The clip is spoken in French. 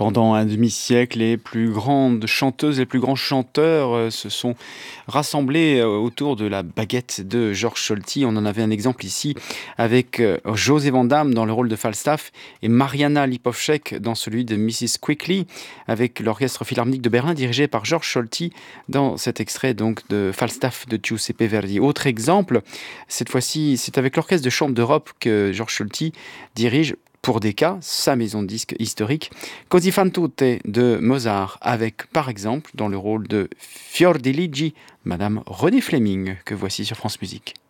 Pendant un demi-siècle, les plus grandes chanteuses, les plus grands chanteurs se sont rassemblés autour de la baguette de Georges Solti. On en avait un exemple ici avec José Van Damme dans le rôle de Falstaff et Mariana Lipovček dans celui de Mrs. Quickly, avec l'Orchestre Philharmonique de Berlin dirigé par Georges Solti dans cet extrait donc de Falstaff de Giuseppe Verdi. Autre exemple, cette fois-ci, c'est avec l'Orchestre de Chambre d'Europe que Georges Solti dirige pour Decca, sa maison de disques historique, Così fan tutte de Mozart, avec par exemple dans le rôle de Fiordiligi, Madame Renée Fleming, que voici sur France Musique.